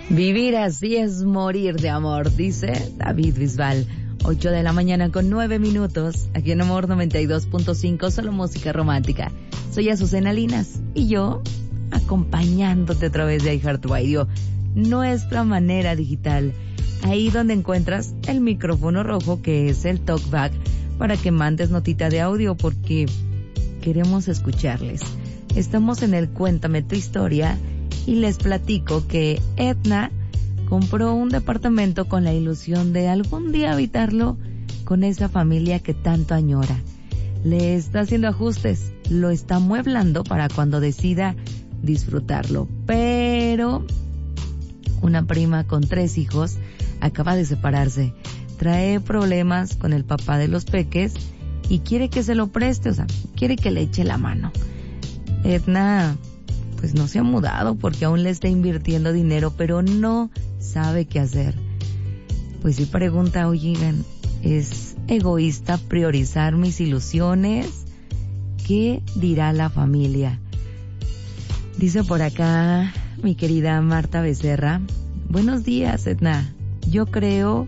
Vivir así es morir de amor, dice David Bisbal. 8 de la mañana con 9 minutos, aquí en Amor 92.5, solo música romántica. Soy Azucena Linas y yo acompañándote a través de iHeartRadio, nuestra manera digital. Ahí donde encuentras el micrófono rojo que es el TalkBack para que mandes notita de audio porque queremos escucharles. Estamos en el Cuéntame tu historia y les platico que Edna compró un departamento con la ilusión de algún día habitarlo con esa familia que tanto añora. Le está haciendo ajustes, lo está amueblando para cuando decida disfrutarlo. Pero una prima con 3 hijos acaba de separarse. Trae problemas con el papá de los peques y quiere que se lo preste, o sea, quiere que le eche la mano. Edna pues no se ha mudado porque aún le está invirtiendo dinero, pero no sabe qué hacer. Pues sí pregunta, oigan, ¿es egoísta priorizar mis ilusiones? ¿Qué dirá la familia? Dice por acá mi querida Marta Becerra, buenos días, Edna. Yo creo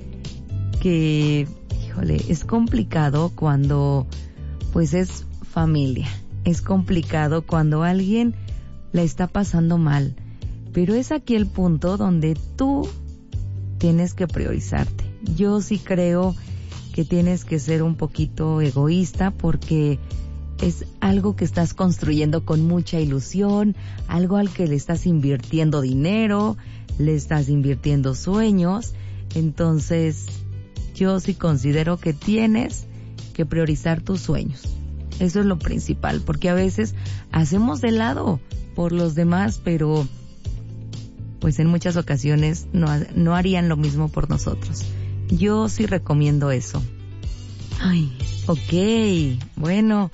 que, es complicado cuando pues es familia. Es complicado cuando alguien la está pasando mal, pero es aquí el punto donde tú tienes que priorizarte. Yo sí creo que tienes que ser un poquito egoísta porque es algo que estás construyendo con mucha ilusión, algo al que le estás invirtiendo dinero, le estás invirtiendo sueños. Entonces yo sí considero que tienes que priorizar tus sueños. Eso es lo principal, porque a veces hacemos de lado por los demás, pero pues en muchas ocasiones no harían lo mismo por nosotros. Yo sí recomiendo eso. Ay, ok, bueno,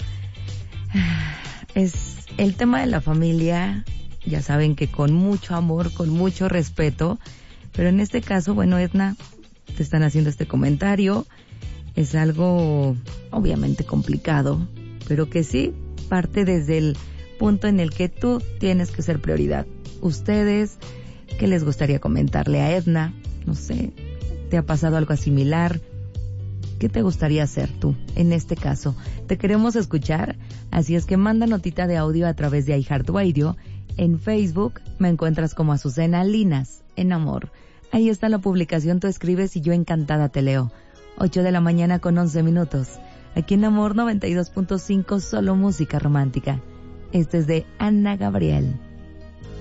es el tema de la familia, ya saben que con mucho amor, con mucho respeto, pero en este caso, bueno, Edna, te están haciendo este comentario, es algo obviamente complicado, pero que sí parte desde el punto en el que tú tienes que ser prioridad. Ustedes, ¿qué les gustaría comentarle a Edna? No sé, ¿te ha pasado algo similar? ¿Qué te gustaría hacer tú en este caso? Te queremos escuchar, así es que manda notita de audio a través de iHeartRadio. En Facebook me encuentras como Azucena Linas, en Amor. Ahí está la publicación, tú escribes y yo encantada te leo. 8 de la mañana con 11 minutos. Aquí en Amor 92.5, solo música romántica. Este es de Ana Gabriel.